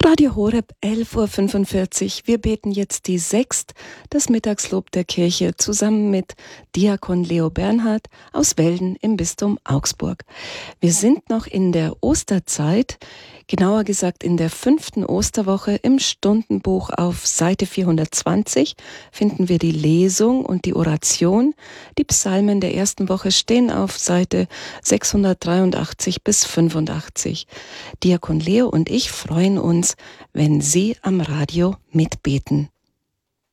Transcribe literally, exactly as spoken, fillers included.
Radio Horeb, elf Uhr fünfundvierzig. Wir beten jetzt die Sext, das Mittagslob der Kirche, zusammen mit Diakon Leo Bernhard aus Welden im Bistum Augsburg. Wir sind noch in der Osterzeit, genauer gesagt in der fünften Osterwoche. Im Stundenbuch auf Seite vierhundertzwanzig finden wir die Lesung und die Oration. Die Psalmen der ersten Woche stehen auf Seite sechshundertdreiundachtzig bis fünfundachtzig. Diakon Leo und ich freuen uns, wenn Sie am Radio mitbeten.